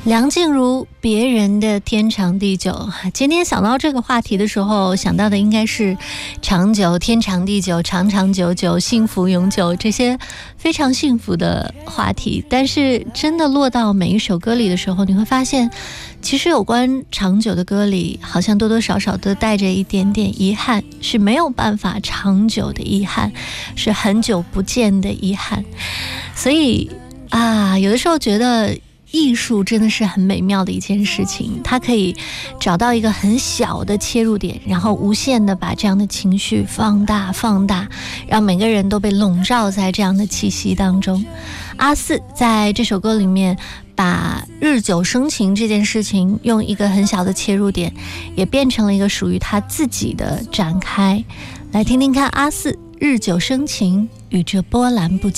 梁静茹别人的天长地久。今天想到这个话题的时候，想到的应该是长久、天长地久、长长久久、幸福永久，这些非常幸福的话题。但是真的落到每一首歌里的时候，你会发现其实有关长久的歌里好像多多少少都带着一点点遗憾，是没有办法长久的遗憾，是很久不见的遗憾。所以有的时候觉得艺术真的是很美妙的一件事情，它可以找到一个很小的切入点，然后无限的把这样的情绪放大，让每个人都被笼罩在这样的气息当中。阿四在这首歌里面把日久生情这件事情用一个很小的切入点，也变成了一个属于他自己的展开。来听听看阿四日久生情与这波澜不惊。